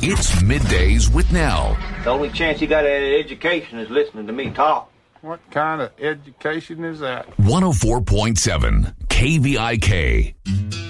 It's Middays with Nell. The only chance you got at education is listening to me talk. What kind of education is that? 104.7 KVIK.